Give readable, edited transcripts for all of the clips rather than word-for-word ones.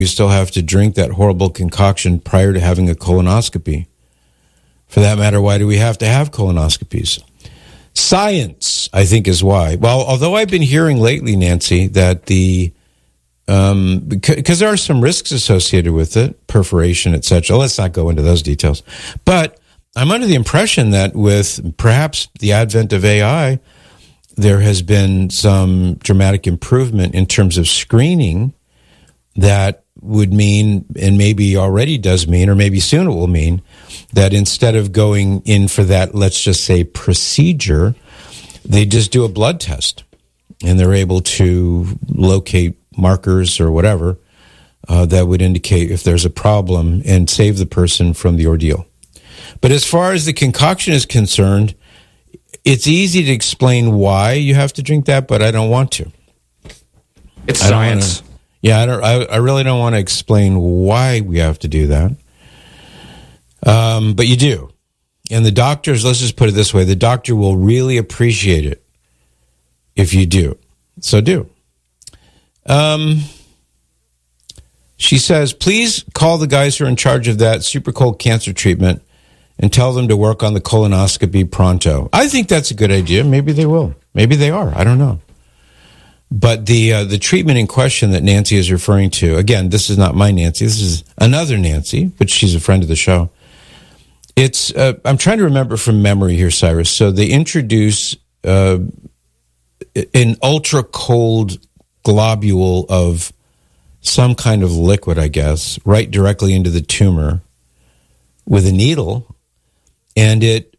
still have to drink that horrible concoction prior to having a colonoscopy? For that matter, why do we have to have colonoscopies? Science, I think, is why. Well, although I've been hearing lately, Nancy, that because there are some risks associated with it, perforation, etc. Let's not go into those details. But I'm under the impression that with perhaps the advent of AI, there has been some dramatic improvement in terms of screening that would mean, and maybe already does mean, or maybe soon it will mean, that instead of going in for that, let's just say, procedure, they just do a blood test, and they're able to locate markers or whatever that would indicate if there's a problem and save the person from the ordeal. But as far as the concoction is concerned, it's easy to explain why you have to drink that, but I don't want to. It's science. I really don't want to explain why we have to do that. But you do. And the doctors, let's just put it this way, the doctor will really appreciate it if you do. So do. She says, please call the guys who are in charge of that super cold cancer treatment and tell them to work on the colonoscopy pronto. I think that's a good idea. Maybe they will. Maybe they are. I don't know. But the treatment in question that Nancy is referring to, again, this is not my Nancy. This is another Nancy, but she's a friend of the show. It's I'm trying to remember from memory here, Cyrus. So they introduce an ultra cold globule of some kind of liquid, I guess, right directly into the tumor with a needle, and it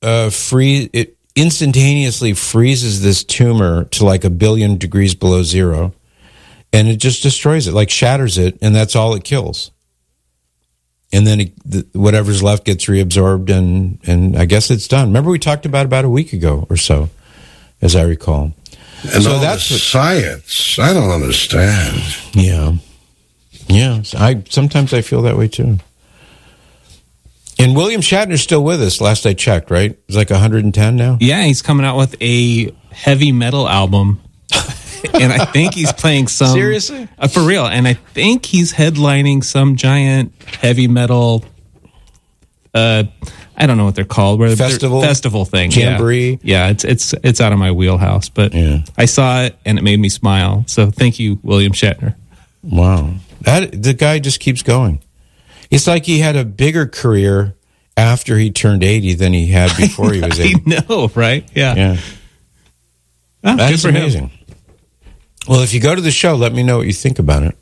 instantaneously freezes this tumor to like 1 billion degrees below zero, and it just destroys it, like shatters it, and that's all it kills. And then whatever's left gets reabsorbed, and I guess it's done. Remember we talked about a week ago or so, as I recall. And so all that's the science. I don't understand. Yeah. Sometimes I feel that way too. And William Shatner's still with us, last I checked, right? He's like 110 now? Yeah, he's coming out with a heavy metal album. And I think he's playing some... Seriously? For real. And I think he's headlining some giant heavy metal... I don't know what they're called. Festival thing. Jamboree. Yeah, it's out of my wheelhouse. But yeah. I saw it, and it made me smile. So thank you, William Shatner. Wow. The guy just keeps going. It's like he had a bigger career after he turned 80 than he had before he was 80. I know, right? Yeah. That's amazing. Well, if you go to the show, let me know what you think about it.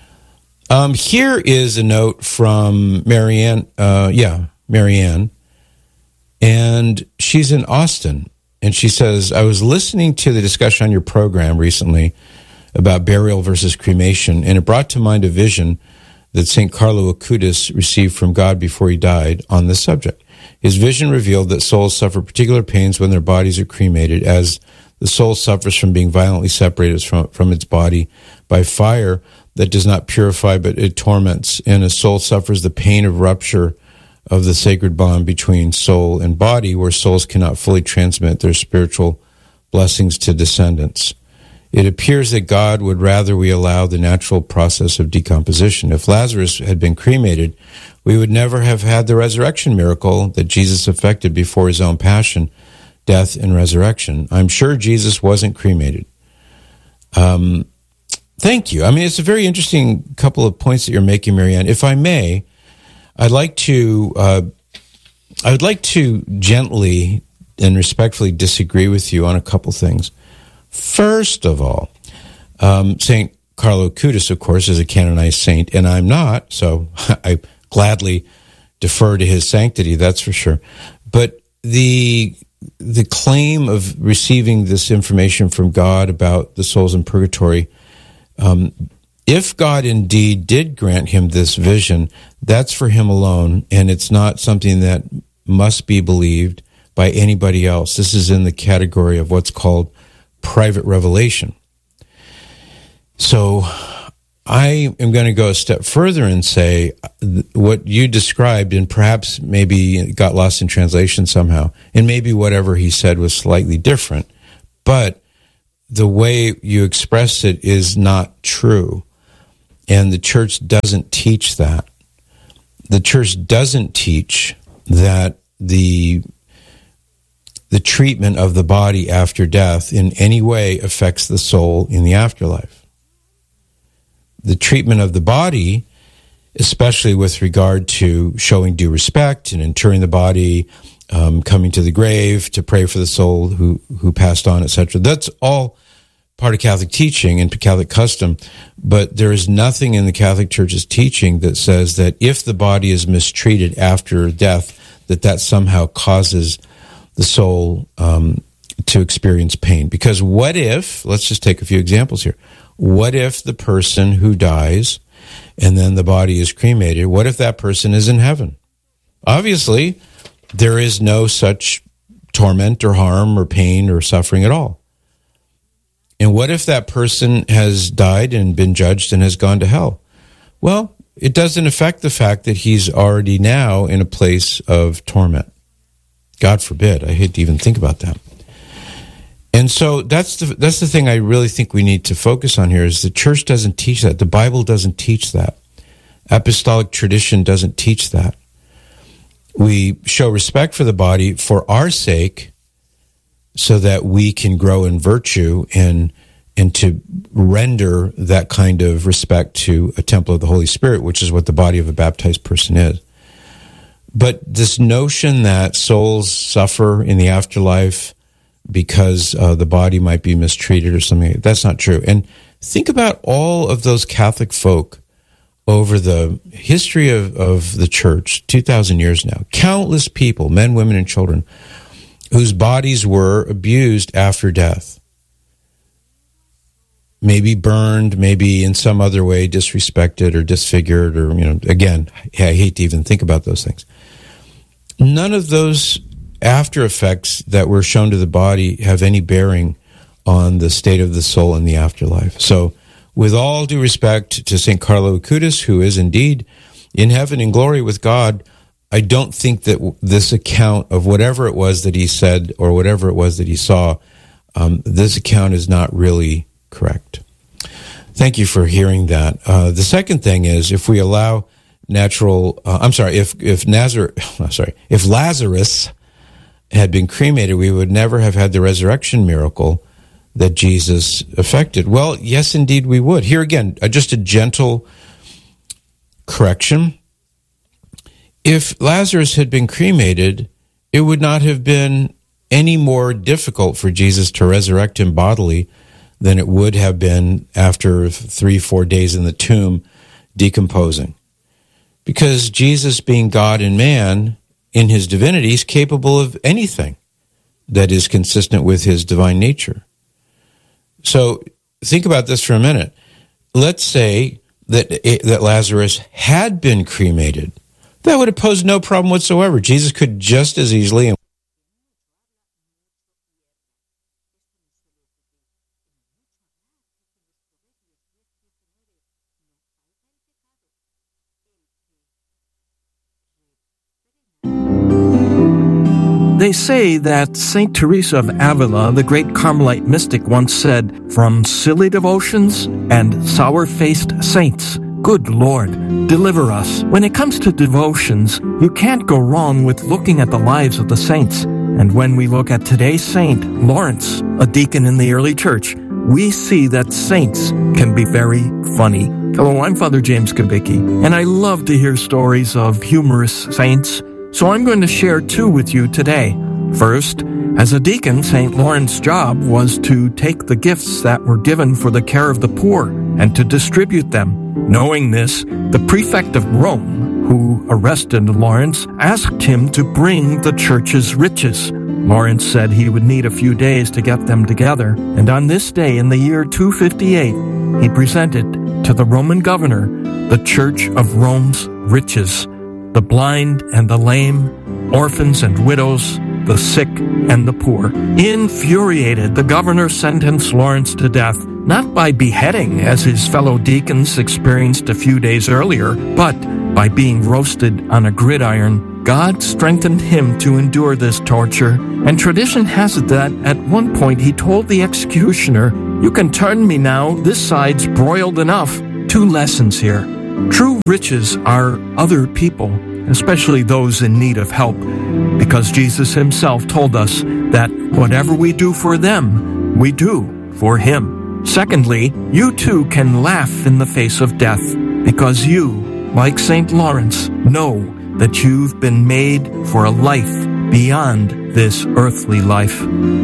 Here is a note from Marianne. Marianne. And she's in Austin. And she says, I was listening to the discussion on your program recently about burial versus cremation, and it brought to mind a vision that St. Carlo Acutis received from God before he died on this subject. His vision revealed that souls suffer particular pains when their bodies are cremated, as the soul suffers from being violently separated from its body by fire that does not purify, but it torments, and a soul suffers the pain of rupture of the sacred bond between soul and body, where souls cannot fully transmit their spiritual blessings to descendants. It appears that God would rather we allow the natural process of decomposition. If Lazarus had been cremated, we would never have had the resurrection miracle that Jesus effected before his own passion, death, and resurrection. I'm sure Jesus wasn't cremated. Thank you. I mean, it's a very interesting couple of points that you're making, Marianne. If I may, I would like to gently and respectfully disagree with you on a couple things. First of all, St. Carlo Acutis, of course, is a canonized saint, and I'm not, so I gladly defer to his sanctity, that's for sure. But the claim of receiving this information from God about the souls in purgatory, if God indeed did grant him this vision, that's for him alone, and it's not something that must be believed by anybody else. This is in the category of what's called private revelation. So I am going to go a step further and say what you described, and perhaps maybe it got lost in translation somehow, and maybe whatever he said was slightly different, but the way you expressed it is not true. And the church doesn't teach that. The church doesn't teach that the treatment of the body after death in any way affects the soul in the afterlife. The treatment of the body, especially with regard to showing due respect and interring the body, coming to the grave to pray for the soul who passed on, etc. That's all part of Catholic teaching and Catholic custom, but there is nothing in the Catholic Church's teaching that says that if the body is mistreated after death, that somehow causes the soul to experience pain. Because what if, let's just take a few examples here, what if the person who dies and then the body is cremated, what if that person is in heaven? Obviously, there is no such torment or harm or pain or suffering at all. And what if that person has died and been judged and has gone to hell? Well, it doesn't affect the fact that he's already now in a place of torment. God forbid. I hate to even think about that. And so that's the thing I really think we need to focus on here is the church doesn't teach that. The Bible doesn't teach that. Apostolic tradition doesn't teach that. We show respect for the body for our sake so that we can grow in virtue and to render that kind of respect to a temple of the Holy Spirit, which is what the body of a baptized person is. But this notion that souls suffer in the afterlife because the body might be mistreated or something, that's not true. And think about all of those Catholic folk over the history of the church, 2,000 years now, countless people, men, women, and children, whose bodies were abused after death. Maybe burned, maybe in some other way disrespected or disfigured, or, again, I hate to even think about those things. None of those after effects that were shown to the body have any bearing on the state of the soul in the afterlife. So, with all due respect to St. Carlo Acutis, who is indeed in heaven in glory with God, I don't think that this account of whatever it was that he said or whatever it was that he saw, this account is not really correct. Thank you for hearing that. The second thing is, if we allow if Lazarus had been cremated, we would never have had the resurrection miracle that Jesus effected. Well, yes, indeed we would. Here again, just a gentle correction. If Lazarus had been cremated, it would not have been any more difficult for Jesus to resurrect him bodily than it would have been after 3-4 days in the tomb decomposing. Because Jesus, being God and man in his divinity, is capable of anything that is consistent with his divine nature. So think about this for a minute. Let's say that Lazarus had been cremated. That would have posed no problem whatsoever. Jesus could just as easily. They say that St. Teresa of Avila, the great Carmelite mystic, once said, "From silly devotions and sour-faced saints, good Lord, deliver us." When it comes to devotions, you can't go wrong with looking at the lives of the saints. And when we look at today's saint, Lawrence, a deacon in the early church, we see that saints can be very funny. Hello, I'm Father James Kubicki, and I love to hear stories of humorous saints. So I'm going to share two with you today. First, as a deacon, St. Lawrence's job was to take the gifts that were given for the care of the poor and to distribute them. Knowing this, the prefect of Rome, who arrested Lawrence, asked him to bring the church's riches. Lawrence said he would need a few days to get them together, and on this day in the year 258, he presented to the Roman governor the Church of Rome's riches. The blind and the lame, orphans and widows, the sick and the poor. Infuriated, the governor sentenced Lawrence to death, not by beheading as his fellow deacons experienced a few days earlier, but by being roasted on a gridiron. God strengthened him to endure this torture, and tradition has it that at one point he told the executioner, "You can turn me now, this side's broiled enough," 2 lessons here. True riches are other people, especially those in need of help, because Jesus himself told us that whatever we do for them, we do for him. Secondly, you too can laugh in the face of death, because you, like St. Lawrence, know that you've been made for a life beyond this earthly life.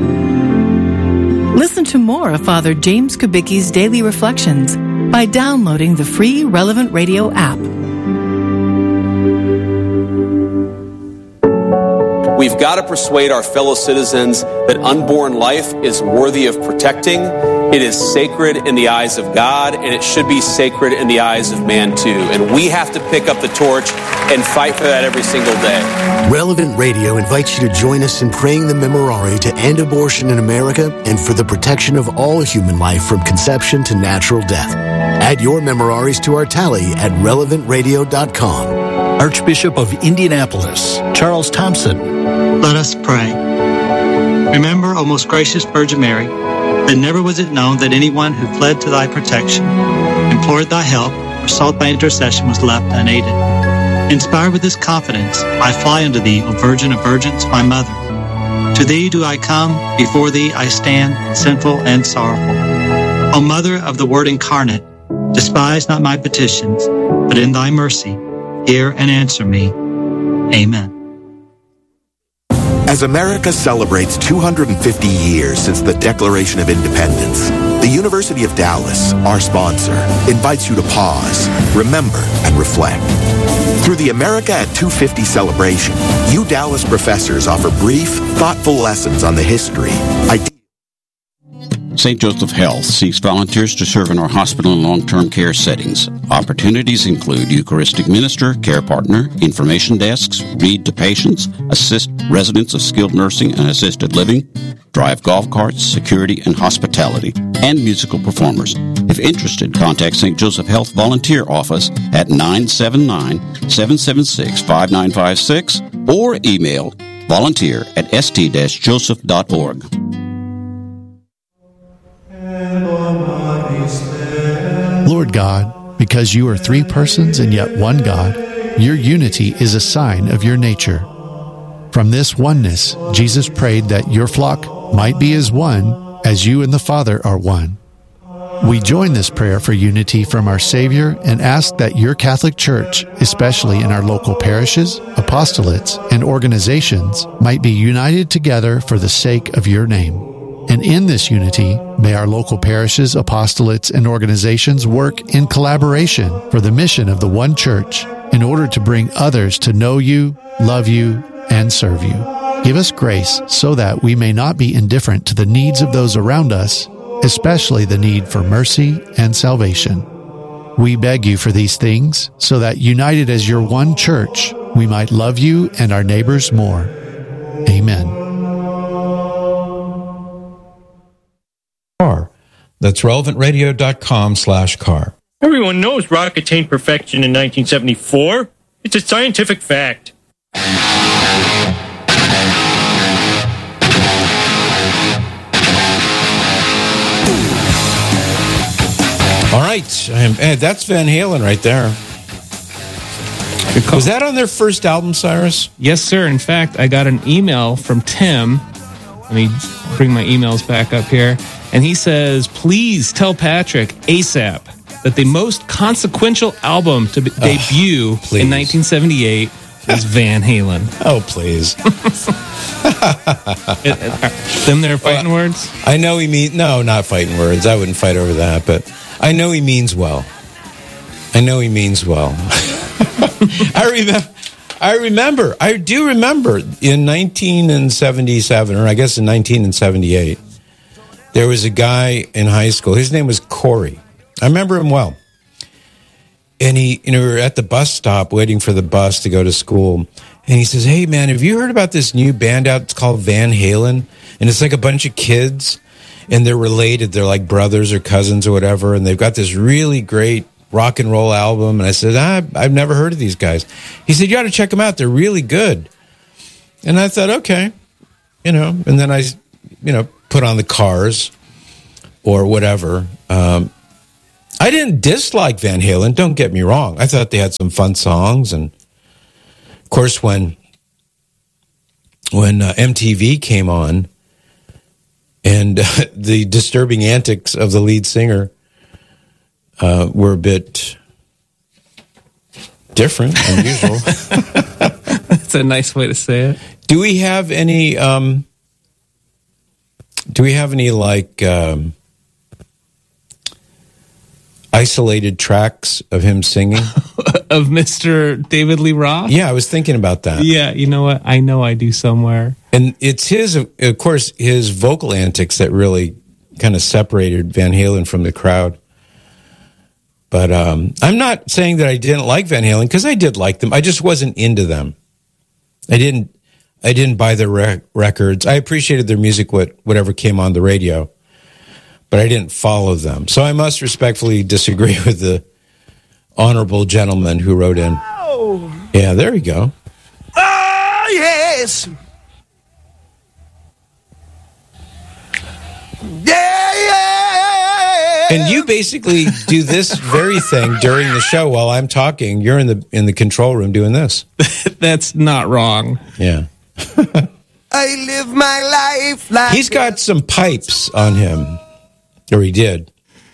Listen to more of Father James Kubicki's Daily Reflections by downloading the free Relevant Radio app. We've got to persuade our fellow citizens that unborn life is worthy of protecting. It is sacred in the eyes of God, and it should be sacred in the eyes of man too. And we have to pick up the torch and fight for that every single day. Relevant Radio invites you to join us in praying the Memorare to end abortion in America and for the protection of all human life from conception to natural death. Add your Memoraries to our tally at relevantradio.com. Archbishop of Indianapolis, Charles Thompson. Let us pray. Remember, O most gracious Virgin Mary, that never was it known that anyone who fled to thy protection, implored thy help, or sought thy intercession was left unaided. Inspired with this confidence, I fly unto thee, O Virgin of Virgins, my Mother. To thee do I come, before thee I stand, sinful and sorrowful. O Mother of the Word incarnate, despise not my petitions, but in thy mercy, hear and answer me. Amen. As America celebrates 250 years since the Declaration of Independence, the University of Dallas, our sponsor, invites you to pause, remember, and reflect. Through the America at 250 celebration, you Dallas professors offer brief, thoughtful lessons on the history, ideas. St. Joseph Health seeks volunteers to serve in our hospital and long-term care settings. Opportunities include Eucharistic minister, care partner, information desks, read to patients, assist residents of skilled nursing and assisted living, drive golf carts, security and hospitality, and musical performers. If interested, contact St. Joseph Health Volunteer Office at 979-776-5956 or email volunteer@st-joseph.org. Lord God, because you are 3 persons and yet one God, your unity is a sign of your nature. From this oneness, Jesus prayed that your flock might be as one as you and the Father are one. We join this prayer for unity from our Savior and ask that your Catholic Church, especially in our local parishes, apostolates, and organizations, might be united together for the sake of your name. And in this unity, may our local parishes, apostolates, and organizations work in collaboration for the mission of the one church in order to bring others to know you, love you, and serve you. Give us grace so that we may not be indifferent to the needs of those around us, especially the need for mercy and salvation. We beg you for these things so that, united as your one church, we might love you and our neighbors more. Amen. That's relevantradio.com/car. Everyone knows rock attained perfection in 1974. It's a scientific fact. All right. That's Van Halen right there. Was that on their first album, Cyrus? Yes, sir. In fact, I got an email from Tim. Let me bring my emails back up here. And he says, please tell Patrick ASAP that the most consequential album to debut in 1978 was Van Halen. Oh, please. Them there fighting words? I know he means... No, not fighting words. I wouldn't fight over that, but I know he means well. I do remember in 1977, or I guess in 1978, there was a guy in high school. His name was Corey. I remember him well. And we were at the bus stop waiting for the bus to go to school. And he says, hey, man, have you heard about this new band out? It's called Van Halen. And it's like a bunch of kids, and they're related. They're like brothers or cousins or whatever. And they've got this really great rock and roll album. And I said, I've never heard of these guys. He said, you ought to check them out. They're really good. And I thought, okay. And then I, put on the Cars or whatever. I didn't dislike Van Halen, don't get me wrong. I thought they had some fun songs. And, of course, when MTV came on and the disturbing antics of the lead singer were a bit different than usual. That's a nice way to say it. Do we have any like isolated tracks of him singing? Of Mr. David Lee Roth? Yeah, I was thinking about that. Yeah, you know what? I know I do somewhere. And it's of course, his vocal antics that really kind of separated Van Halen from the crowd. But I'm not saying that I didn't like Van Halen, because I did like them. I just wasn't into them. I didn't buy their records. I appreciated their music, whatever came on the radio, but I didn't follow them. So I must respectfully disagree with the honorable gentleman who wrote in. Oh, yeah, there you go. Oh, yes. Yeah. And you basically do this very thing during the show while I'm talking. You're in the control room doing this. That's not wrong. Yeah. I live my life like... He's got some pipes on him, or he did.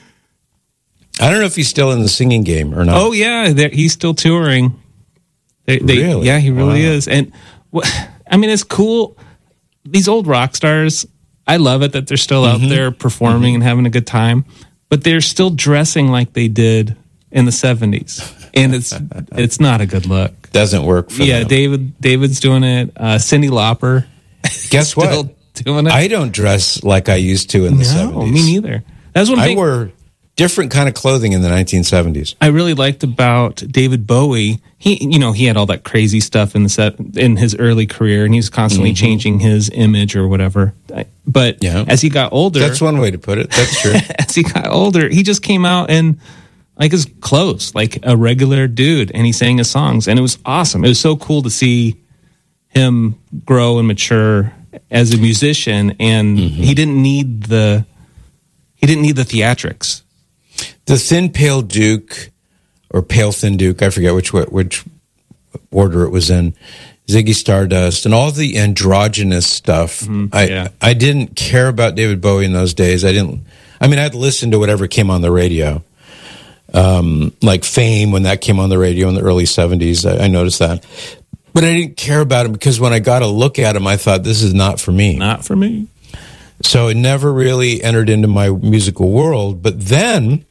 I don't know if he's still in the singing game or not. Oh, yeah, he's still touring. Really? Yeah, he really is. And, I mean, it's cool. These old rock stars, I love it that they're still out there performing and having a good time, but they're still dressing like they did in the 70s. And it's not a good look. Doesn't work for them. David's doing it. Cyndi Lauper. Guess what? Still doing it. I don't dress like I used to in the 70s. No, me neither. That's one thing. I wore different kind of clothing in the 1970s. I really liked about David Bowie. He had all that crazy stuff in his early career, and he was constantly changing his image or whatever. But as he got older, that's one way to put it. That's true. As he got older, he just came out in like his clothes, like a regular dude, and he sang his songs, and it was awesome. It was so cool to see him grow and mature as a musician, and he didn't need the theatrics. The Thin Pale Duke, or Pale Thin Duke, I forget which order it was in, Ziggy Stardust, and all the androgynous stuff. I didn't care about David Bowie in those days. I'd listen to whatever came on the radio. Like Fame, when that came on the radio in the early 70s, I noticed that. But I didn't care about him because when I got a look at him, I thought, this is not for me. Not for me. So it never really entered into my musical world. But then,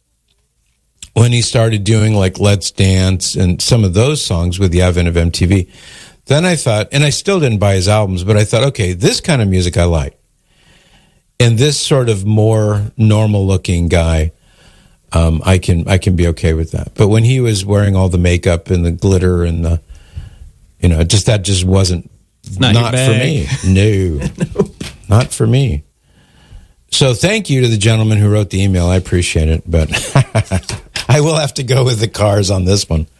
when he started doing like Let's Dance and some of those songs with the advent of MTV, then I thought, and I still didn't buy his albums, but I thought, okay, this kind of music I like. And this sort of more normal looking guy, I can be okay with that. But when he was wearing all the makeup and the glitter and the, that just wasn't not for me. No, not for me. So thank you to the gentleman who wrote the email. I appreciate it, but I will have to go with the Cars on this one.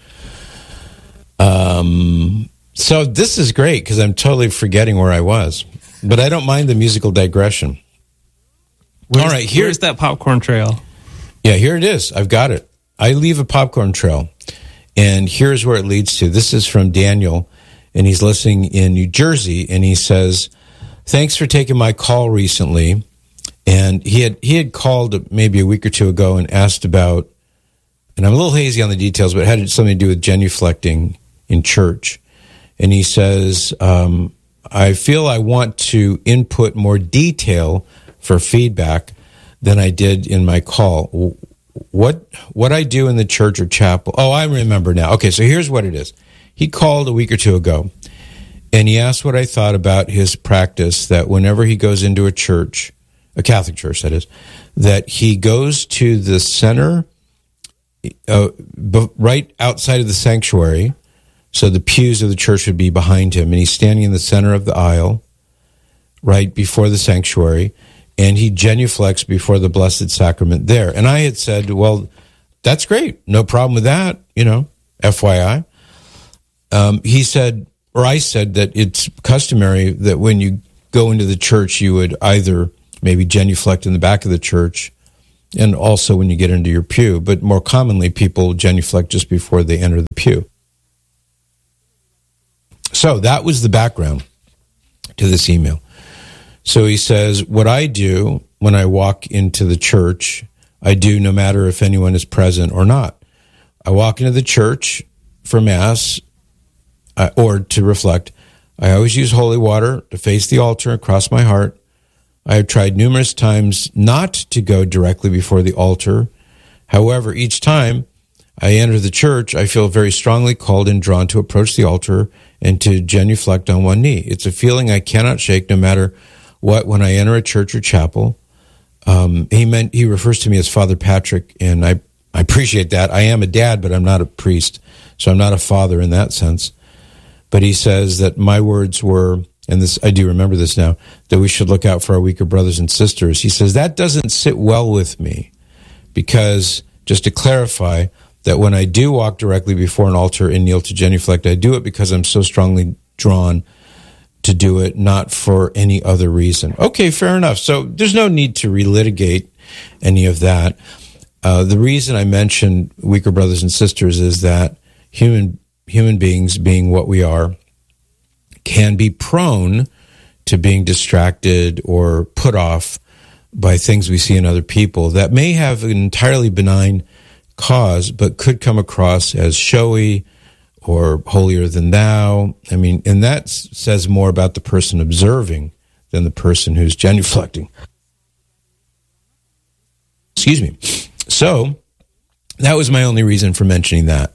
So this is great because I'm totally forgetting where I was, but I don't mind the musical digression. All right, here's that popcorn trail. Yeah, here it is. I've got it. I leave a popcorn trail, and here's where it leads to. This is from Daniel, and he's listening in New Jersey, and he says, thanks for taking my call recently. And he had called maybe a week or two ago and asked about, and I'm a little hazy on the details, but it had something to do with genuflecting in church. And he says, I feel I want to input more detail for feedback than I did in my call. What I do in the church or chapel. Oh, I remember now. Okay, so here's what it is. He called a week or two ago, and he asked what I thought about his practice that whenever he goes into a church, a Catholic church that is, that he goes to the center, right outside of the sanctuary, so the pews of the church would be behind him, and he's standing in the center of the aisle, right before the sanctuary, and he genuflects before the Blessed Sacrament there. And I had said, well, that's great. No problem with that, FYI. He said, or I said that it's customary that when you go into the church, you would either maybe genuflect in the back of the church and also when you get into your pew. But more commonly, people genuflect just before they enter the pew. So that was the background to this email. So he says, what I do when I walk into the church, I do no matter if anyone is present or not. I walk into the church for Mass or to reflect. I always use holy water to face the altar and cross my heart. I have tried numerous times not to go directly before the altar. However, each time I enter the church, I feel very strongly called and drawn to approach the altar and to genuflect on one knee. It's a feeling I cannot shake no matter what when I enter a church or chapel. He refers to me as Father Patrick, and I appreciate that. I am a dad, but I'm not a priest, so I'm not a father in that sense. But he says that my words were, and this I do remember this now, that we should look out for our weaker brothers and sisters. He says that doesn't sit well with me because, just to clarify, that when I do walk directly before an altar and kneel to genuflect, I do it because I'm so strongly drawn to do it, not for any other reason. Okay, fair enough. So there's no need to relitigate any of that. The reason I mentioned weaker brothers and sisters is that human beings, being what we are, can be prone to being distracted or put off by things we see in other people that may have an entirely benign cause, but could come across as showy or holier than thou. I mean, and that says more about the person observing than the person who's genuflecting. Excuse me. So that was my only reason for mentioning that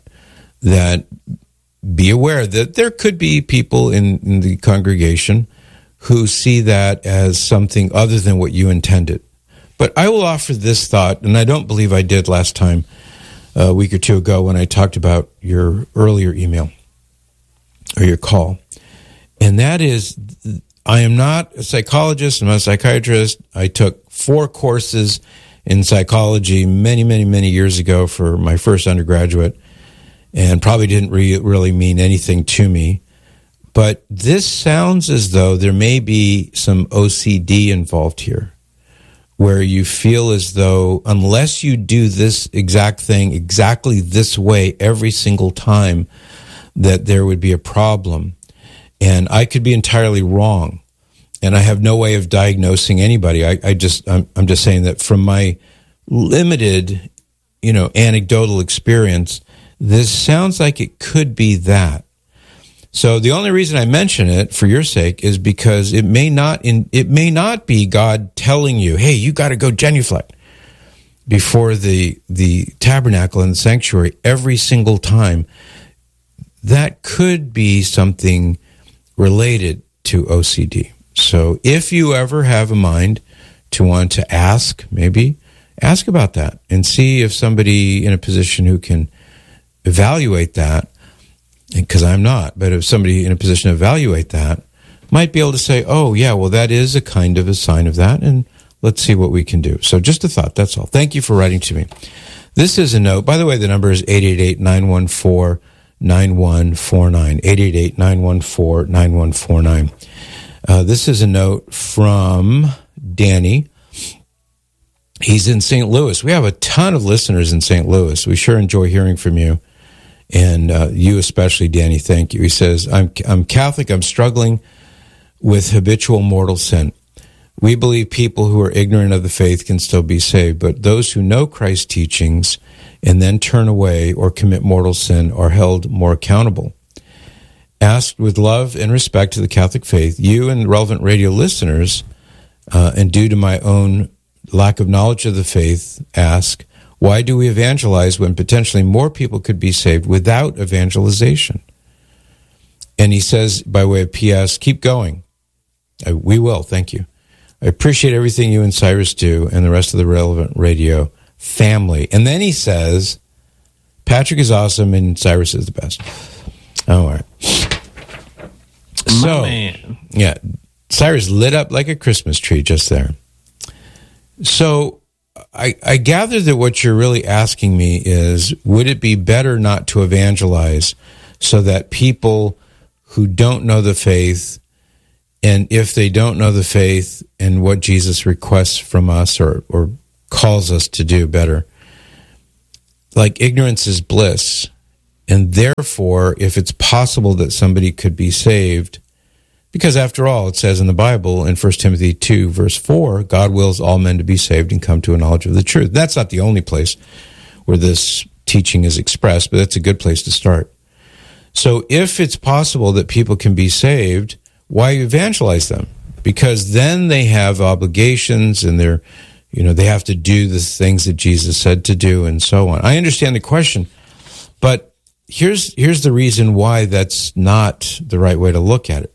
be aware that there could be people in the congregation who see that as something other than what you intended. But I will offer this thought, and I don't believe I did last time, a week or two ago, when I talked about your earlier email or your call. And that is, I am not a psychologist, I'm not a psychiatrist. I took 4 courses in psychology many, many, many years ago for my first undergraduate, and probably didn't really mean anything to me. But this sounds as though there may be some OCD involved here, where you feel as though unless you do this exact thing exactly this way every single time, that there would be a problem. And I could be entirely wrong, and I have no way of diagnosing anybody. I'm just saying that from my limited, anecdotal experience, this sounds like it could be that. So the only reason I mention it for your sake is because it may not be God telling you, hey, you got to go genuflect before the tabernacle and the sanctuary every single time. That could be something related to OCD. So if you ever have a mind to want to ask, maybe ask about that and see if somebody in a position who can evaluate that, because I'm not, but if somebody in a position to evaluate that might be able to say, oh, yeah, well, that is a kind of a sign of that, and let's see what we can do. So just a thought, that's all. Thank you for writing to me. This is a note. By the way, the number is 888-914-9149, 888-914-9149. This is a note from Danny. He's in St. Louis. We have a ton of listeners in St. Louis. We sure enjoy hearing from you. And you especially, Danny, thank you. He says, I'm Catholic. I'm struggling with habitual mortal sin. We believe people who are ignorant of the faith can still be saved, but those who know Christ's teachings and then turn away or commit mortal sin are held more accountable. Asked with love and respect to the Catholic faith, you and relevant radio listeners, and due to my own lack of knowledge of the faith, ask, why do we evangelize when potentially more people could be saved without evangelization? And he says, by way of PS, keep going. We will, thank you. I appreciate everything you and Cyrus do and the rest of the relevant radio family. And then he says, Patrick is awesome and Cyrus is the best. All right. My man. Yeah, Cyrus lit up like a Christmas tree just there. So I gather that what you're really asking me is, would it be better not to evangelize so that people who don't know the faith, and if they don't know the faith and what Jesus requests from us or calls us to do better. Like, ignorance is bliss. And therefore, if it's possible that somebody could be saved, because after all, it says in the Bible in 1 Timothy 2, verse 4, God wills all men to be saved and come to a knowledge of the truth. That's not the only place where this teaching is expressed, but that's a good place to start. So if it's possible that people can be saved, why evangelize them? Because then they have obligations and they have to do the things that Jesus said to do and so on. I understand the question, but here's the reason why that's not the right way to look at it.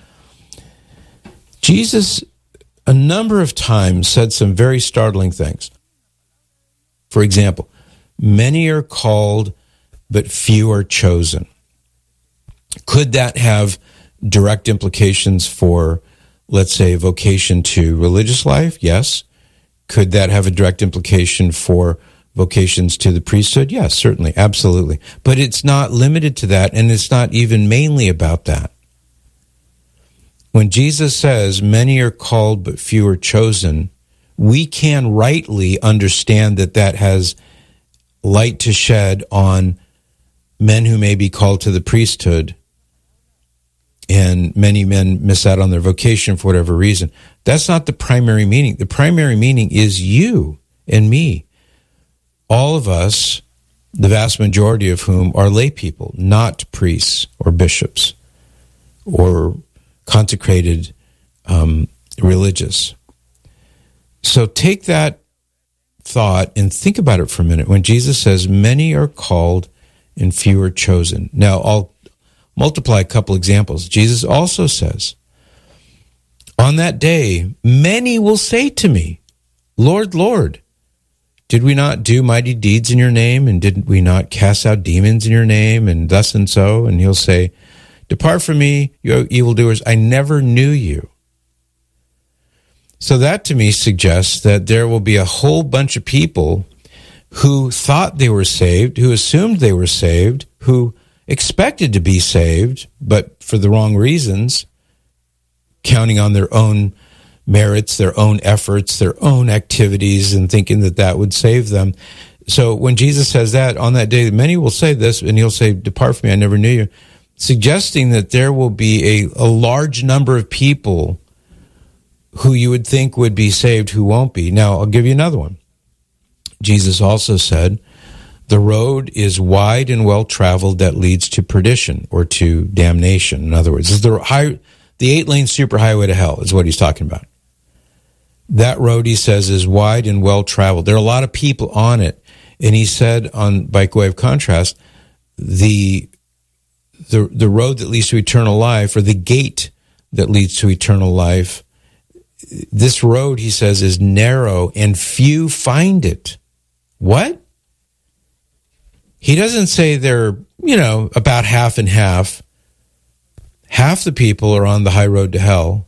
Jesus, a number of times, said some very startling things. For example, many are called, but few are chosen. Could that have direct implications for, let's say, vocation to religious life? Yes. Could that have a direct implication for vocations to the priesthood? Yes, certainly, absolutely. But it's not limited to that, and it's not even mainly about that. When Jesus says, many are called, but few are chosen, we can rightly understand that that has light to shed on men who may be called to the priesthood, and many men miss out on their vocation for whatever reason. That's not the primary meaning. The primary meaning is you and me. All of us, the vast majority of whom are lay people, not priests or bishops or consecrated religious. So take that thought and think about it for a minute. When Jesus says, many are called and few are chosen. Now, I'll multiply a couple examples. Jesus also says, on that day, many will say to me, Lord, Lord, did we not do mighty deeds in your name? And did we not cast out demons in your name? And thus and so. And he'll say, depart from me, you evildoers, I never knew you. So that to me suggests that there will be a whole bunch of people who thought they were saved, who assumed they were saved, who expected to be saved, but for the wrong reasons, counting on their own merits, their own efforts, their own activities, and thinking that that would save them. So when Jesus says that, on that day, many will say this, and he'll say, depart from me, I never knew you, suggesting that there will be a large number of people who you would think would be saved who won't be. Now, I'll give you another one. Jesus also said, the road is wide and well-traveled that leads to perdition or to damnation. In other words, the 8-lane superhighway to hell is what he's talking about. That road, he says, is wide and well-traveled. There are a lot of people on it. And he said, by way of contrast, the road that leads to eternal life, or the gate that leads to eternal life, this road, he says, is narrow and few find it. What? He doesn't say they're, about half and half. Half the people are on the high road to hell.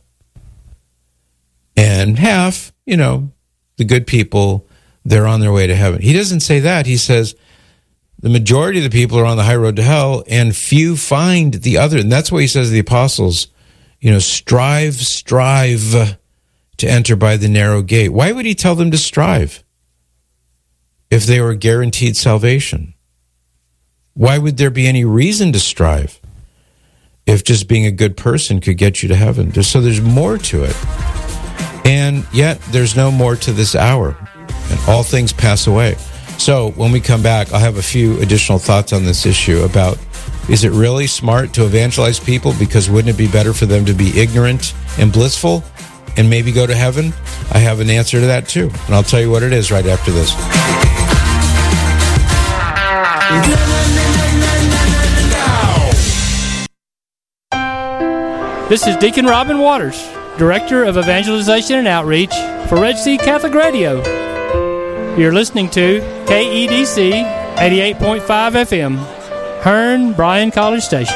And half, the good people, they're on their way to heaven. He doesn't say that. He says the majority of the people are on the high road to hell and few find the other. And that's why he says to the apostles, strive to enter by the narrow gate. Why would he tell them to strive if they were guaranteed salvation? Why would there be any reason to strive if just being a good person could get you to heaven? So there's more to it. And yet there's no more to this hour. And all things pass away. So when we come back, I'll have a few additional thoughts on this issue about, is it really smart to evangelize people? Because wouldn't it be better for them to be ignorant and blissful and maybe go to heaven? I have an answer to that too. And I'll tell you what it is right after this. This is Deacon Robin Waters, Director of Evangelization and Outreach for Red Sea Catholic Radio. You're listening to KEDC 88.5 FM, Hearn, Bryan College Station.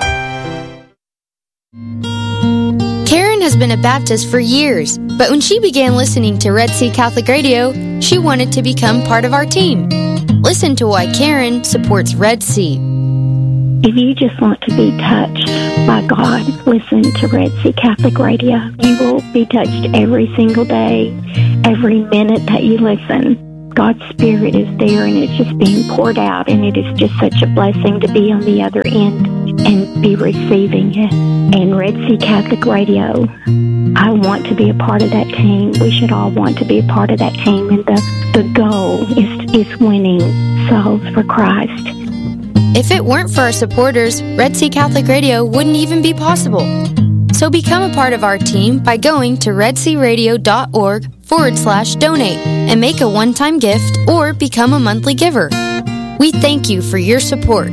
Karen has been a Baptist for years, but when she began listening to Red Sea Catholic Radio, she wanted to become part of our team. Listen to why Karen supports Red Sea. If you just want to be touched by God, listen to Red Sea Catholic Radio. You will be touched every single day, every minute that you listen, God's Spirit is there and it's just being poured out, and it is just such a blessing to be on the other end and be receiving it. And Red Sea Catholic Radio, I want to be a part of that team. We should all want to be a part of that team, and the goal is winning souls for Christ. If it weren't for our supporters, Red Sea Catholic Radio wouldn't even be possible. So become a part of our team by going to redsearadio.org/donate and make a one-time gift or become a monthly giver. We thank you for your support.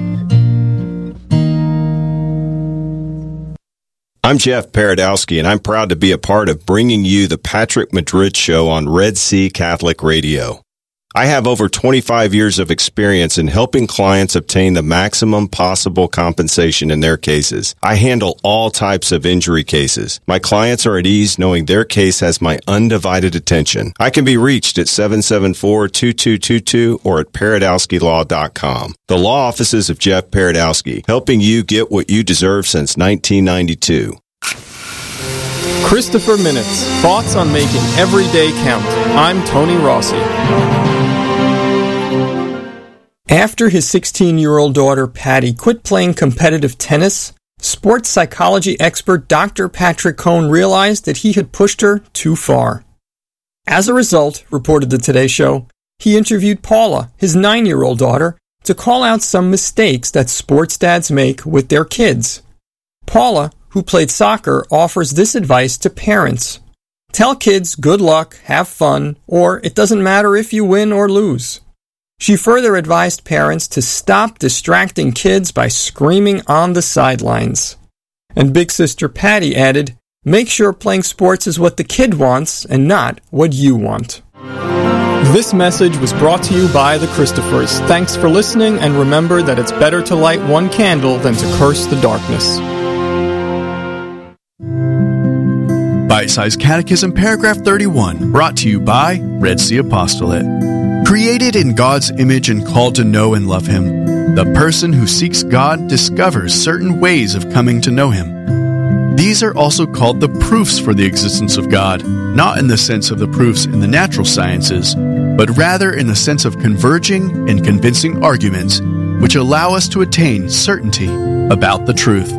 I'm Jeff Paradowski, and I'm proud to be a part of bringing you the Patrick Madrid Show on Red Sea Catholic Radio. I have over 25 years of experience in helping clients obtain the maximum possible compensation in their cases. I handle all types of injury cases. My clients are at ease knowing their case has my undivided attention. I can be reached at 774-2222 or at paradowskilaw.com. The law offices of Jeff Paradowski, helping you get what you deserve since 1992. Christopher Minutes, thoughts on making every day count. I'm Tony Rossi. After his 16-year-old daughter Patty quit playing competitive tennis, sports psychology expert Dr. Patrick Cohn realized that he had pushed her too far. As a result, reported the Today Show, he interviewed Paula, his 9-year-old daughter, to call out some mistakes that sports dads make with their kids. Paula, who played soccer, offers this advice to parents. Tell kids good luck, have fun, or it doesn't matter if you win or lose. She further advised parents to stop distracting kids by screaming on the sidelines. And Big Sister Patty added, make sure playing sports is what the kid wants and not what you want. This message was brought to you by the Christophers. Thanks for listening, and remember that it's better to light one candle than to curse the darkness. Bite-Sized Catechism, paragraph 31, brought to you by Red Sea Apostolate. Created in God's image and called to know and love Him, the person who seeks God discovers certain ways of coming to know Him. These are also called the proofs for the existence of God, not in the sense of the proofs in the natural sciences, but rather in the sense of converging and convincing arguments which allow us to attain certainty about the truth.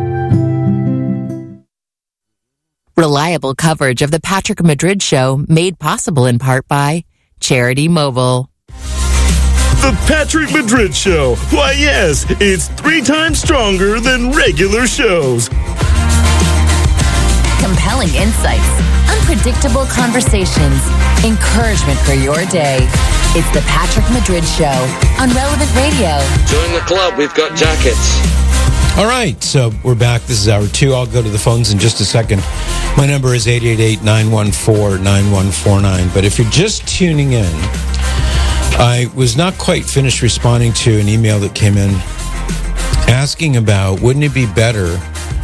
Reliable coverage of the Patrick Madrid Show, made possible in part by Charity Mobile. The Patrick Madrid Show. Why, yes, it's 3 times stronger than regular shows. Compelling insights, unpredictable conversations, encouragement for your day. It's the Patrick Madrid Show on Relevant Radio. Join the club. We've got jackets. All right, so we're back. This is hour 2. I'll go to the phones in just a second. My number is 888-914-9149. But if you're just tuning in, I was not quite finished responding to an email that came in asking about, wouldn't it be better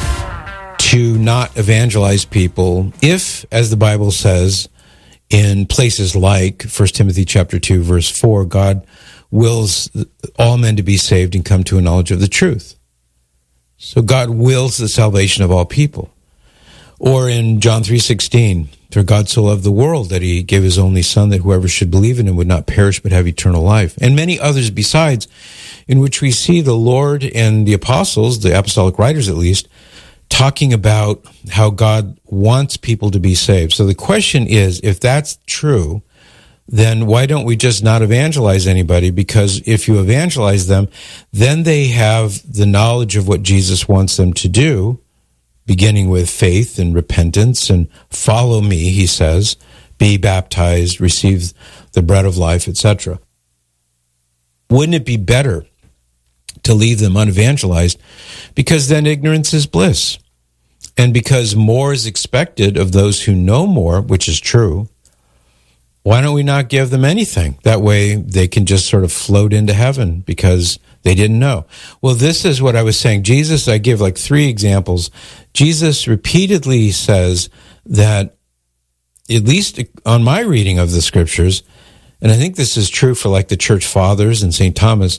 to not evangelize people if, as the Bible says, in places like 1 Timothy chapter 2, verse 4, God wills all men to be saved and come to a knowledge of the truth. So God wills the salvation of all people. Or in John 3:16, for God so loved the world that He gave His only Son, that whoever should believe in Him would not perish but have eternal life. And many others besides, in which we see the Lord and the apostles, the apostolic writers at least, talking about how God wants people to be saved. So the question is, if that's true, then why don't we just not evangelize anybody? Because if you evangelize them, then they have the knowledge of what Jesus wants them to do, beginning with faith and repentance and follow me, He says, be baptized, receive the bread of life, etc. Wouldn't it be better to leave them unevangelized? Because then ignorance is bliss. And because more is expected of those who know more, which is true, why don't we not give them anything? That way they can just sort of float into heaven because they didn't know. Well, this is what I was saying. Jesus, I give like 3 examples. Jesus repeatedly says that, at least on my reading of the scriptures, and I think this is true for like the church fathers and St. Thomas,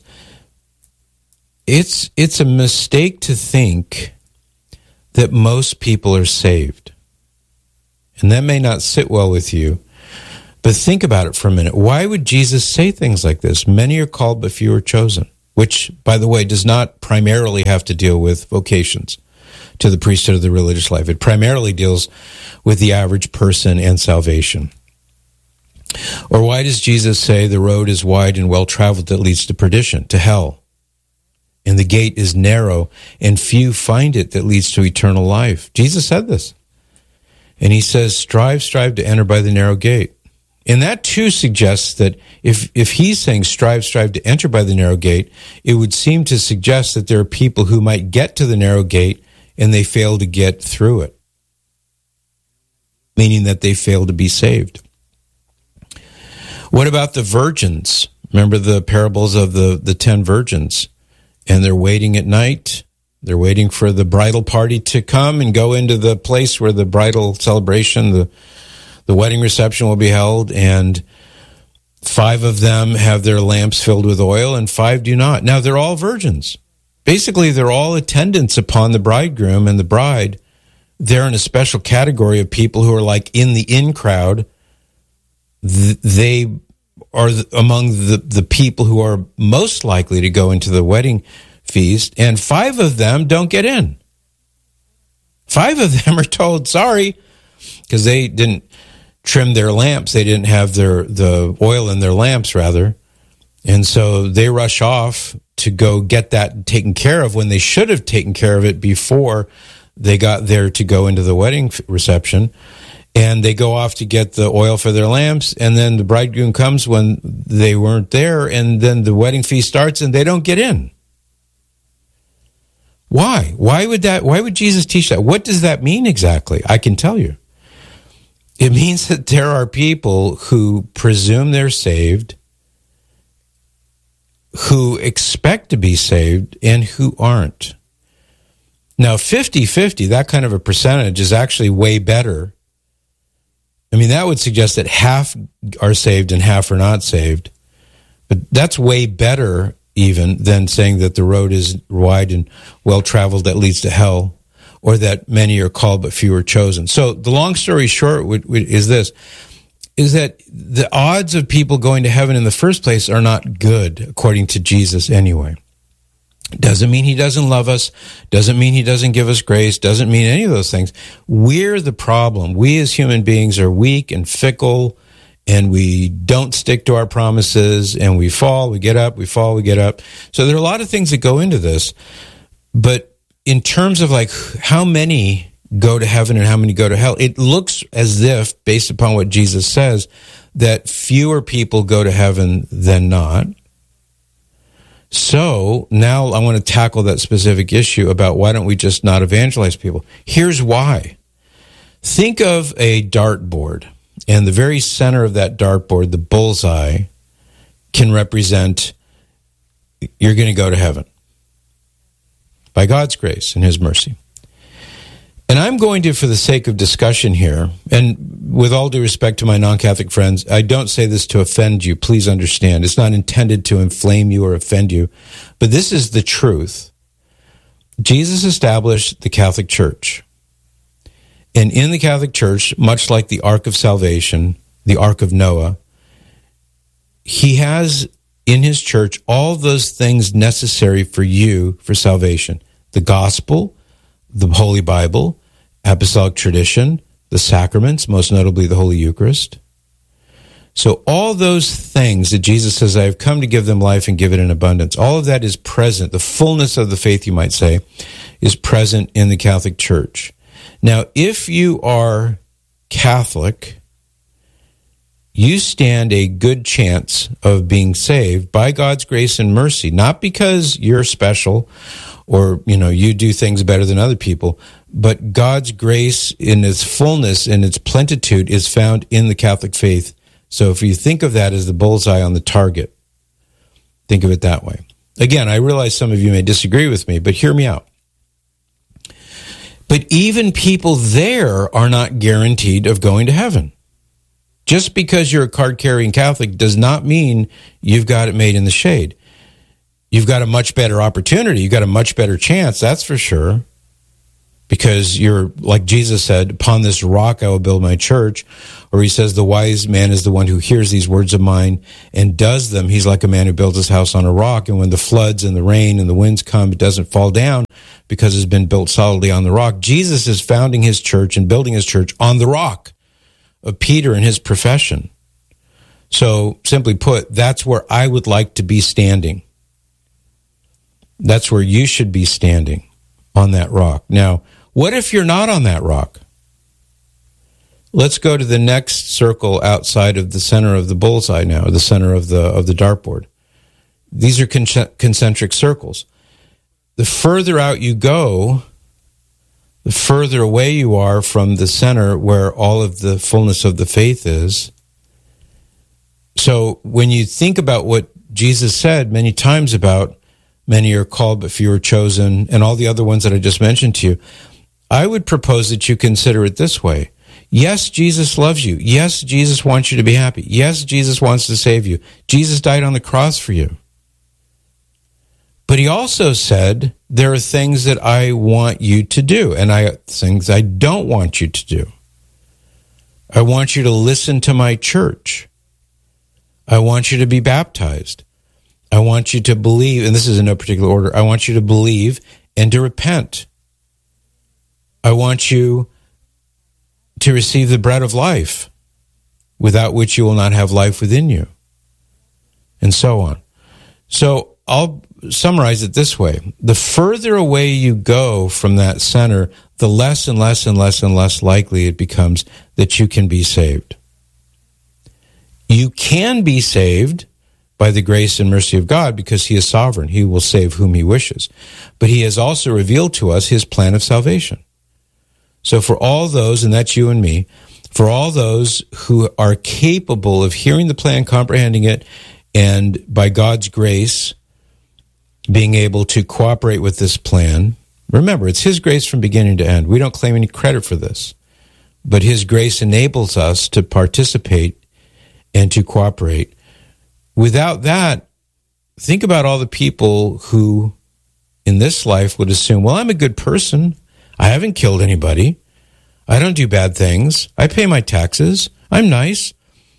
it's a mistake to think that most people are saved. And that may not sit well with you. But think about it for a minute. Why would Jesus say things like this? Many are called, but few are chosen, which, by the way, does not primarily have to deal with vocations to the priesthood of the religious life. It primarily deals with the average person and salvation. Or why does Jesus say the road is wide and well-traveled that leads to perdition, to hell? And the gate is narrow, and few find it that leads to eternal life. Jesus said this. And he says, strive to enter by the narrow gate. And that too suggests that if he's saying strive to enter by the narrow gate, it would seem to suggest that there are people who might get to the narrow gate and they fail to get through it, meaning that they fail to be saved. What about the virgins? Remember the parables of the 10 virgins? And they're waiting at night. They're waiting for the bridal party to come and go into the place where the bridal celebration, the wedding reception will be held, and 5 of them have their lamps filled with oil and 5 do not. Now, they're all virgins. Basically, they're all attendants upon the bridegroom and the bride. They're in a special category of people who are like in the in crowd. They are among the people who are most likely to go into the wedding feast, and 5 of them don't get in. 5 of them are told, sorry, because they didn't trim their lamps. They didn't have the oil in their lamps, rather. And so they rush off to go get that taken care of when they should have taken care of it before they got there to go into the wedding reception. And they go off to get the oil for their lamps, and then the bridegroom comes when they weren't there, and then the wedding feast starts and they don't get in. Why? Why would Jesus teach that? What does that mean exactly? I can tell you. It means that there are people who presume they're saved, who expect to be saved, and who aren't. Now, 50-50, that kind of a percentage is actually way better. I mean, that would suggest that half are saved and half are not saved. But that's way better even than saying that the road is wide and well-traveled that leads to hell, or that many are called but few are chosen. So the long story short is this, is that the odds of people going to heaven in the first place are not good, according to Jesus anyway. Doesn't mean he doesn't love us, doesn't mean he doesn't give us grace, doesn't mean any of those things. We're the problem. We as human beings are weak and fickle, and we don't stick to our promises, and we fall, we get up, we fall, we get up. So there are a lot of things that go into this, but in terms of like how many go to heaven and how many go to hell, it looks as if, based upon what Jesus says, that fewer people go to heaven than not. So now I want to tackle that specific issue about why don't we just not evangelize people. Here's why. Think of a dartboard, and the very center of that dartboard, the bullseye, can represent you're going to go to heaven by God's grace and his mercy. And I'm going to, for the sake of discussion here, and with all due respect to my non-Catholic friends, I don't say this to offend you. Please understand. It's not intended to inflame you or offend you, but this is the truth. Jesus established the Catholic Church. And in the Catholic Church, much like the Ark of Salvation, the Ark of Noah, he has in his church all those things necessary for you for salvation. The gospel, the Holy Bible, apostolic tradition, the sacraments, most notably the Holy Eucharist. So all those things that Jesus says, I have come to give them life and give it in abundance, all of that is present. The fullness of the faith, you might say, is present in the Catholic Church. Now, if you are Catholic, you stand a good chance of being saved by God's grace and mercy, not because you're special or, you do things better than other people, but God's grace in its fullness and its plenitude is found in the Catholic faith. So if you think of that as the bullseye on the target, think of it that way. Again, I realize some of you may disagree with me, but hear me out. But even people there are not guaranteed of going to heaven. Just because you're a card-carrying Catholic does not mean you've got it made in the shade. You've got a much better opportunity. You've got a much better chance, that's for sure. Because you're, like Jesus said, upon this rock I will build my church. Or he says, the wise man is the one who hears these words of mine and does them. He's like a man who builds his house on a rock. And when the floods and the rain and the winds come, it doesn't fall down because it's been built solidly on the rock. Jesus is founding his church and building his church on the rock of Peter and his profession. So, simply put, that's where I would like to be standing. That's where you should be standing, on that rock. Now, what if you're not on that rock? Let's go to the next circle outside of the center of the bullseye now, the center of the dartboard. These are concentric circles. The further out you go, the further away you are from the center where all of the fullness of the faith is. So when you think about what Jesus said many times about many are called but few are chosen, and all the other ones that I just mentioned to you, I would propose that you consider it this way. Yes, Jesus loves you. Yes, Jesus wants you to be happy. Yes, Jesus wants to save you. Jesus died on the cross for you. But he also said, there are things that I want you to do, and things I don't want you to do. I want you to listen to my church. I want you to be baptized. I want you to believe, and this is in no particular order, I want you to believe and to repent. I want you to receive the bread of life, without which you will not have life within you, and so on. So I'll summarize it this way. The further away you go from that center, the less and less and less and less likely it becomes that you can be saved. You can be saved by the grace and mercy of God because he is sovereign. He will save whom he wishes. But he has also revealed to us his plan of salvation. So for all those, and that's you and me, for all those who are capable of hearing the plan, comprehending it, and by God's grace, being able to cooperate with this plan, remember, it's his grace from beginning to end. We don't claim any credit for this, but his grace enables us to participate and to cooperate. Without that, think about all the people who in this life would assume, well, I'm a good person. I haven't killed anybody. I don't do bad things. I pay my taxes. I'm nice.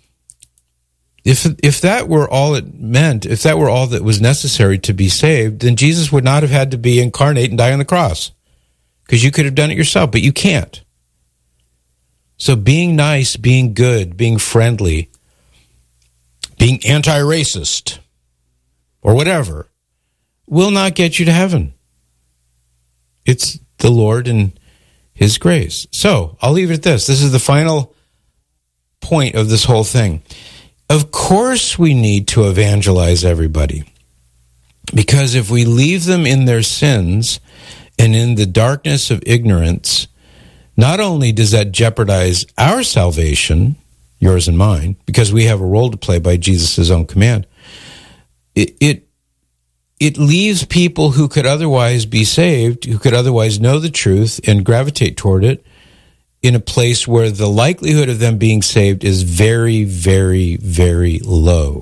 If that were all it meant, if that were all that was necessary to be saved, then Jesus would not have had to be incarnate and die on the cross, because you could have done it yourself, but you can't. So being nice, being good, being friendly, being anti-racist, or whatever, will not get you to heaven. It's the Lord and his grace. So I'll leave it at this. This is the final point of this whole thing. Of course we need to evangelize everybody, because if we leave them in their sins and in the darkness of ignorance, not only does that jeopardize our salvation, yours and mine, because we have a role to play by Jesus' own command, it leaves people who could otherwise be saved, who could otherwise know the truth and gravitate toward it, in a place where the likelihood of them being saved is very, very, very low.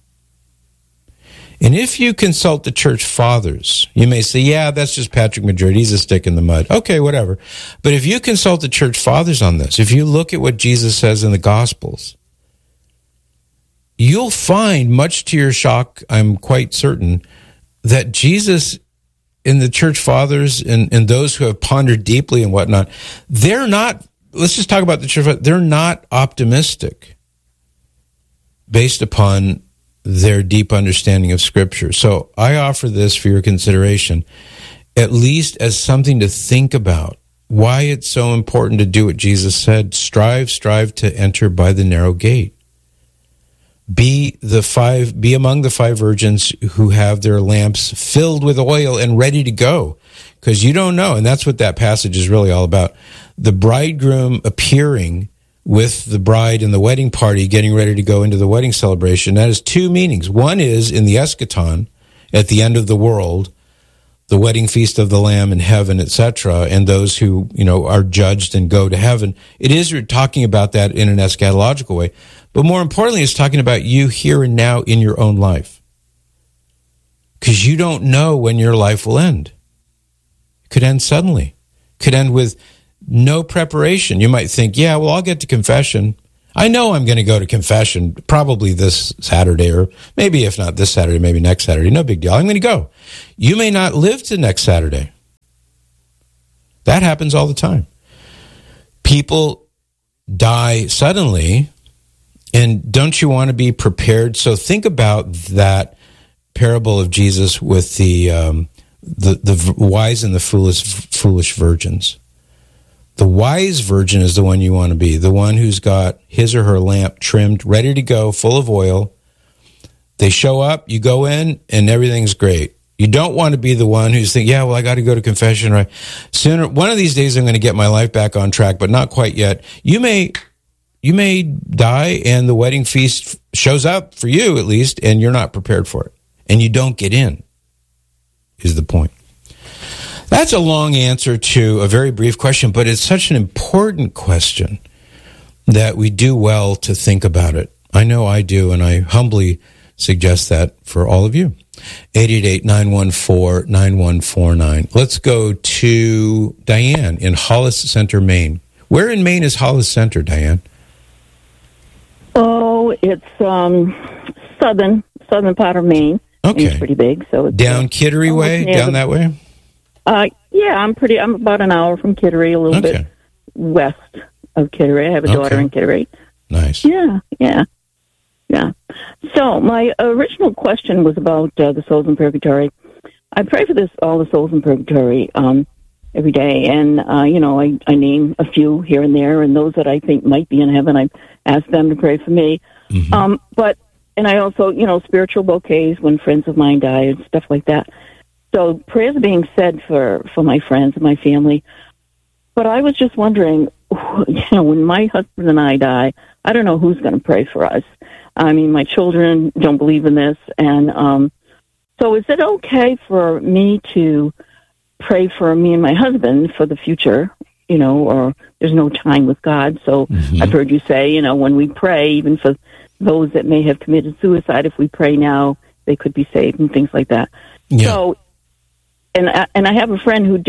And if you consult the church fathers, you may say, yeah, that's just Patrick Madrid. He's a stick in the mud. Okay, whatever. But if you consult the church fathers on this, if you look at what Jesus says in the Gospels, you'll find, much to your shock, I'm quite certain, that Jesus and the church fathers and those who have pondered deeply and whatnot, they're not, let's just talk about the church fathers, they're not optimistic based upon their deep understanding of Scripture. So I offer this for your consideration, at least as something to think about, why it's so important to do what Jesus said. Strive to enter by the narrow gate. Be among the 5 virgins who have their lamps filled with oil and ready to go, because you don't know, and that's what that passage is really all about. The bridegroom appearing with the bride in the wedding party, getting ready to go into the wedding celebration. That has 2 meanings. One is in the eschaton, at the end of the world, the wedding feast of the Lamb in heaven, etc., and those who, are judged and go to heaven. It is talking about that in an eschatological way. But more importantly, it's talking about you here and now in your own life. Because you don't know when your life will end. It could end suddenly. could end with no preparation. You might think, yeah, well, I'll get to confession. I know I'm going to go to confession probably this Saturday, or maybe if not this Saturday, maybe next Saturday. No big deal. I'm going to go. You may not live to next Saturday. That happens all the time. People die suddenly, and don't you want to be prepared? So think about that parable of Jesus with the wise and the foolish virgins. The wise virgin is the one you want to be, the one who's got his or her lamp trimmed, ready to go, full of oil. They show up, you go in, and everything's great. You don't want to be the one who's thinking, yeah, well, I got to go to confession right sooner. One of these days I'm going to get my life back on track, but not quite yet. You may die, and the wedding feast shows up for you at least, and you're not prepared for it, and you don't get in, is the point. That's a long answer to a very brief question, but it's such an important question that we do well to think about it. I know I do, and I humbly suggest that for all of you. 888-914-9149. Let's go to Diane in Hollis Center, Maine. Where in Maine is Hollis Center, Diane? Oh, it's southern part of Maine. Okay. It's pretty big. So it's down Kittery way, down that way? Yeah, I'm about an hour from Kittery, a little bit west of Kittery. I have a daughter in Kittery. Nice. Yeah. So my original question was about the souls in purgatory. I pray for all the souls in purgatory every day, and I name a few here and there, and those that I think might be in heaven, I ask them to pray for me. Mm-hmm. And I also, spiritual bouquets when friends of mine die and stuff like that. So prayers are being said for my friends and my family. But I was just wondering, when my husband and I die, I don't know who's going to pray for us. I mean, my children don't believe in this. And so is it okay for me to pray for me and my husband for the future, or there's no time with God? So I've heard you say, when we pray, even for those that may have committed suicide, if we pray now, they could be saved and things like that. Yeah. So, and I have a friend who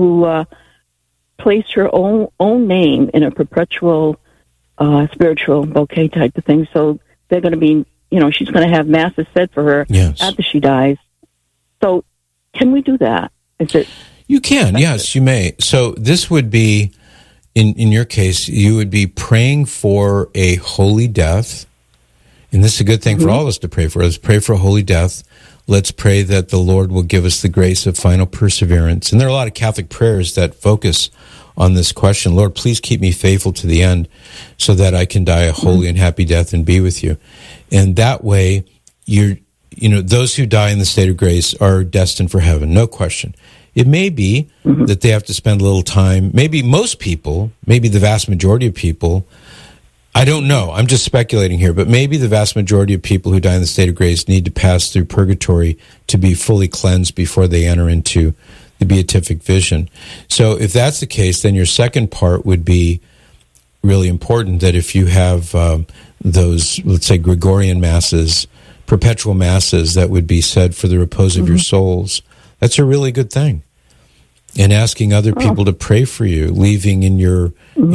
placed her own name in a perpetual spiritual bouquet type of thing. So they're going to be, she's going to have masses said for her after she dies. So can we do that? You can, yes, you may. So this would be, in your case, you would be praying for a holy death. And this is a good thing for all of us to pray for. Let's pray for a holy death. Let's pray that the Lord will give us the grace of final perseverance. And there are a lot of Catholic prayers that focus on this question. Lord, please keep me faithful to the end so that I can die a holy and happy death and be with you. And that way, those who die in the state of grace are destined for heaven, no question. It may be that they have to spend a little time, maybe most people, maybe the vast majority of people, I don't know, I'm just speculating here, but maybe the vast majority of people who die in the state of grace need to pass through purgatory to be fully cleansed before they enter into the beatific vision. So if that's the case, then your second part would be really important, that if you have those, let's say, Gregorian masses, perpetual masses that would be said for the repose of your souls, that's a really good thing. And asking other people to pray for you, leaving in your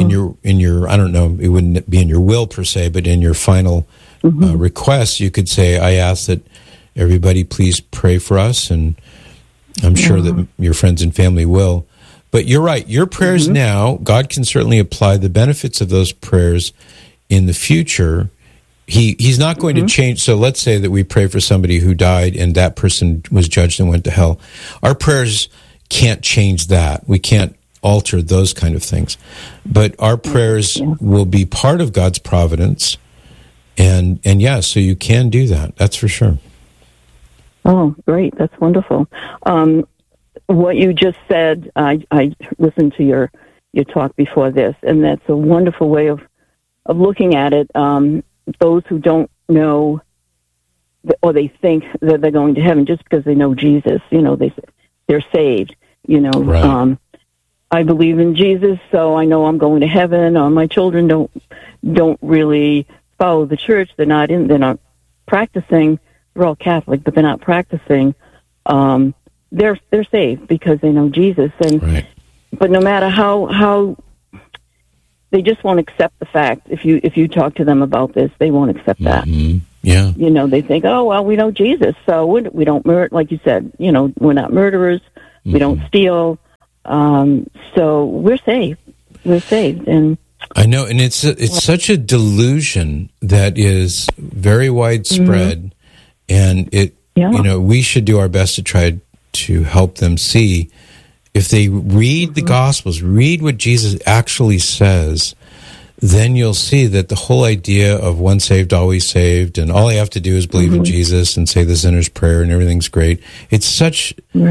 I don't know, it wouldn't be in your will per se, but in your final request, you could say, I ask that everybody please pray for us, and I'm sure that your friends and family will. But you're right, your prayers now, God can certainly apply the benefits of those prayers in the future. He's not going to change. So let's say that we pray for somebody who died and that person was judged and went to hell. Our prayers can't change that. We can't alter those kind of things. But our prayers will be part of God's providence. And so you can do that. That's for sure. Oh, great. That's wonderful. What you just said, I listened to your talk before this, and that's a wonderful way of looking at it. Those who don't know, or they think that they're going to heaven just because they know Jesus, they're saved, Right. I believe in Jesus, so I know I'm going to heaven. Or my children don't really follow the church. They're not practicing. They're all Catholic, but they're not practicing. They're saved because they know Jesus. And but no matter how they just won't accept the fact. If you talk to them about this, they won't accept that. Yeah. You know, they think, oh, well, we know Jesus, so we don't murder, like you said, you know, we're not murderers, we don't steal, so we're saved. We're saved. And I know, and it's such a delusion that is very widespread, and you know, we should do our best to try to help them see. If they read the Gospels, read what Jesus actually says, then you'll see that the whole idea of once saved, always saved, and all I have to do is believe in Jesus and say the sinner's prayer and everything's great. It's such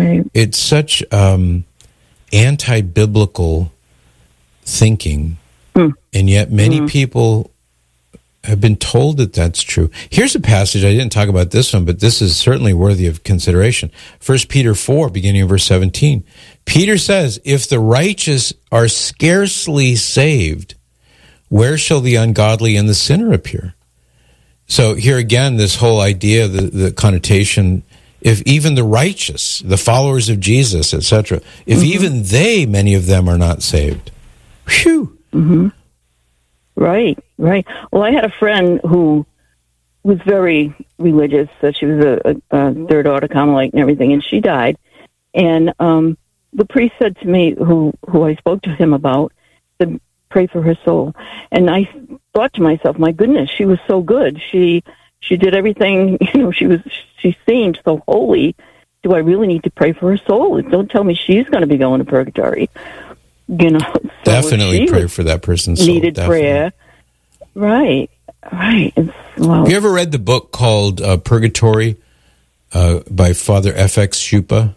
anti-biblical thinking, and yet many people have been told that that's true. Here's a passage, I didn't talk about this one, but this is certainly worthy of consideration. 1 Peter 4, beginning of verse 17. Peter says, if the righteous are scarcely saved, where shall the ungodly and the sinner appear? So here again, this whole idea, the connotation, if even the righteous, the followers of Jesus, etc., if even they, many of them, are not saved. Phew. Right. Well, I had a friend who was very religious. So she was a third order Carmelite and everything, and she died. And the priest said to me, who I spoke to him about, said, pray for her soul. And I thought to myself, my goodness, she was so good. She did everything. You know, she seemed so holy. Do I really need to pray for her soul? Don't tell me she's going to be going to purgatory. You know, so definitely pray for that person's soul. Needed prayer. Right. Have you ever read the book called Purgatory by Father F.X. Schupa?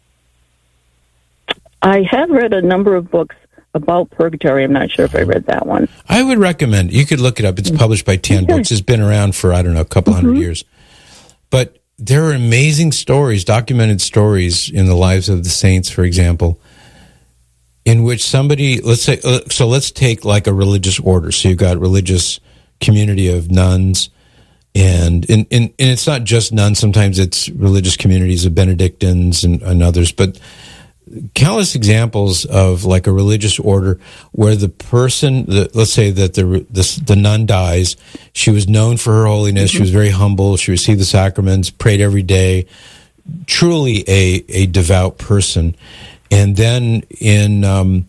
I have read a number of books about purgatory. I'm not sure if I read that one. I would recommend it. You could look it up. It's published by Tan Books. It's been around for, I don't know, a couple hundred years. But there are amazing stories, documented stories in the lives of the saints, for example, in which somebody, let's take like a religious order. So you've got a religious community of nuns, and it's not just nuns. Sometimes it's religious communities of Benedictines and others, but countless examples of like a religious order where the person, let's say that the nun dies. She was known for her holiness. She was very humble. She received the sacraments, prayed every day, truly a devout person. And then in,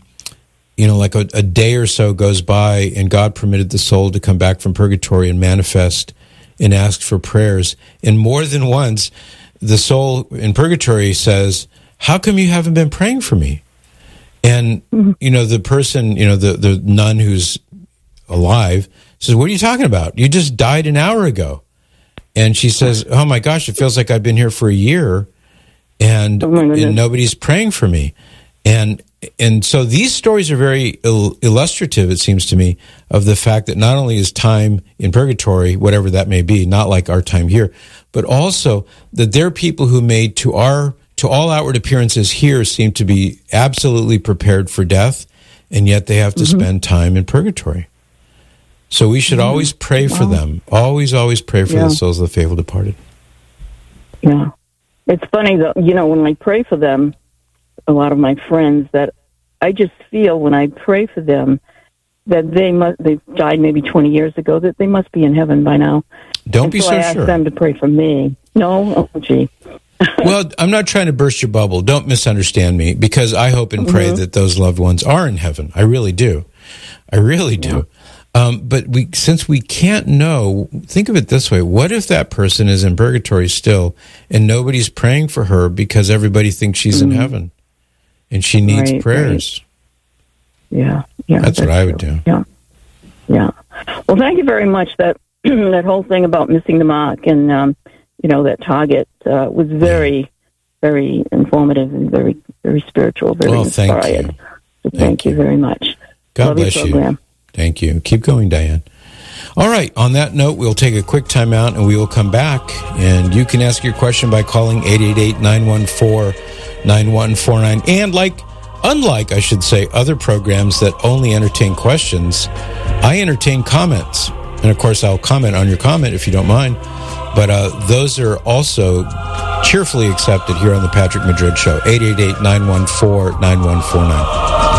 like a day or so goes by and God permitted the soul to come back from purgatory and manifest and ask for prayers. And more than once, the soul in purgatory says, how come you haven't been praying for me? And, the person, the nun who's alive says, what are you talking about? You just died an hour ago. And she says, oh my gosh, it feels like I've been here for a year. And nobody's praying for me. And so these stories are very illustrative, it seems to me, of the fact that not only is time in purgatory, whatever that may be, not like our time here, but also that there are people who made to all outward appearances here seem to be absolutely prepared for death, and yet they have to spend time in purgatory. So we should always pray for them. Always pray for the souls of the faithful departed. Yeah. It's funny, though, when I pray for them, a lot of my friends, that I just feel when I pray for them that they died maybe 20 years ago, that they must be in heaven by now. Don't be so I ask sure. them to pray for me. No? Oh, gee. Well, I'm not trying to burst your bubble. Don't misunderstand me, because I hope and pray that those loved ones are in heaven. I really do. But since we can't know, think of it this way. What if that person is in purgatory still and nobody's praying for her because everybody thinks she's in heaven and she needs prayers? Right. Yeah. That's what I would do. Yeah. Well, thank you very much. That whole thing about missing the mark and, that target was very, very informative and very, very spiritual, very inspired. So thank you very much. God bless you. Thank you. Keep going, Diane. All right. On that note, we'll take a quick time out and we will come back. And you can ask your question by calling 888-914-9149. And unlike, I should say, other programs that only entertain questions, I entertain comments. And, of course, I'll comment on your comment if you don't mind. But those are also cheerfully accepted here on the Patrick Madrid Show, 888-914-9149.